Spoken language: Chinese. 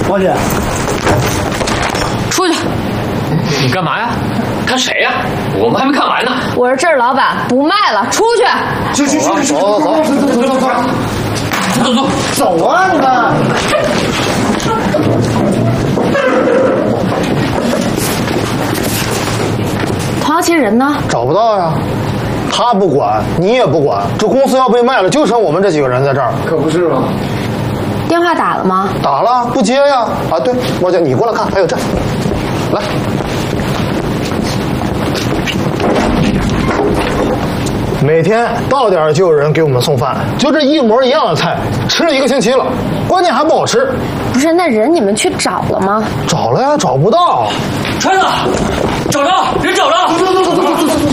王姐， 出去！ 你干嘛呀？看谁呀？我们还没看完呢。 我是这儿老板，不卖了，出去！ 去，走，走啊！你们。 童瑶琴人呢？ 找不到呀。他不管，你也不管，这公司要被卖了，就剩我们这几个人在这儿。 可不是吗？ 电话打了吗？ 打了，不接呀。啊，对，莫姐，你过来看，还有这，来。每天到点就有人给我们送饭，就这一模一样的菜，吃了1个星期了，关键还不好吃。 不是，那人你们去找了吗？ 找了呀，找不到。 川子，找着，人找着。 走。